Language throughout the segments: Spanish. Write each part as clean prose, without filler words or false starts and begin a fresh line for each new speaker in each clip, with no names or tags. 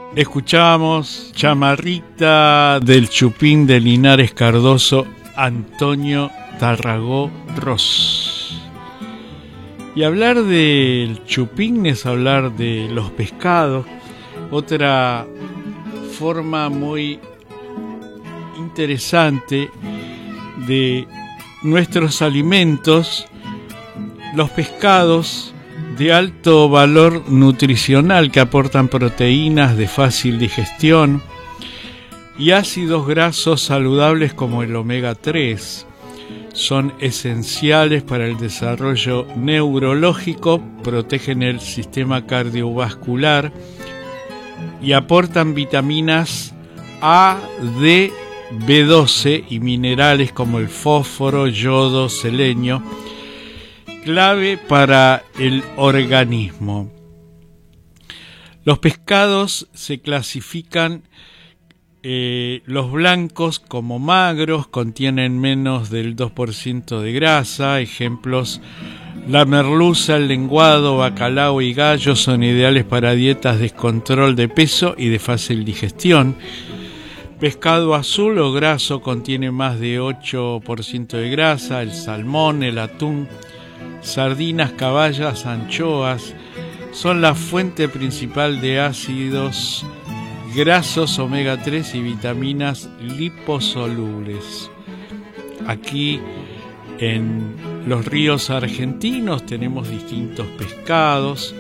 Escuchamos Chamarrita del Chupín de Linares Cardoso, Antonio Tarragó Ros. Y hablar del chupín es hablar de los pescados, otra forma muy interesante de nuestros alimentos, los pescados de alto valor nutricional que aportan proteínas de fácil digestión y ácidos grasos saludables como el omega 3. Son esenciales para el desarrollo neurológico, protegen el sistema cardiovascular y aportan vitaminas A, D, B12 y minerales como el fósforo, yodo, selenio, clave para el organismo. Los pescados se clasifican los blancos como magros, contienen menos del 2% de grasa. Ejemplos: la merluza, el lenguado, bacalao y gallo son ideales para dietas de descontrol de peso y de fácil digestión. Pescado azul o graso contiene más de 8% de grasa. El salmón, el atún, sardinas, caballas, anchoas son la fuente principal de ácidos grasos omega 3 y vitaminas liposolubles. Aquí en los ríos argentinos tenemos distintos pescados,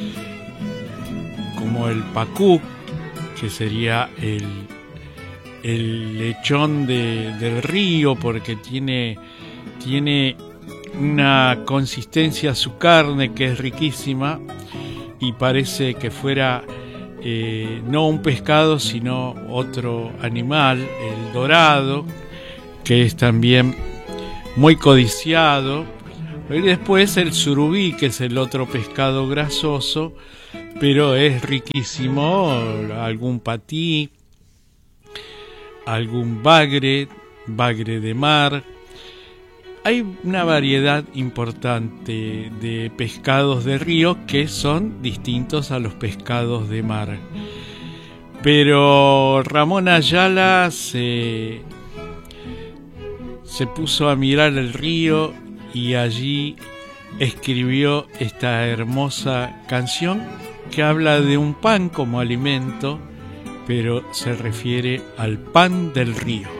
como el pacú, que sería el lechón del río, porque tiene una consistencia a su carne que es riquísima y parece que fuera no un pescado sino otro animal, el dorado, que es también muy codiciado. Y después el surubí, que es el otro pescado grasoso, pero es riquísimo. Algún patí, algún bagre de mar. Hay una variedad importante de pescados de río que son distintos a los pescados de mar. Pero Ramón Ayala se puso a mirar el río y allí escribió esta hermosa canción que habla de un pan como alimento, pero se refiere al pan del río.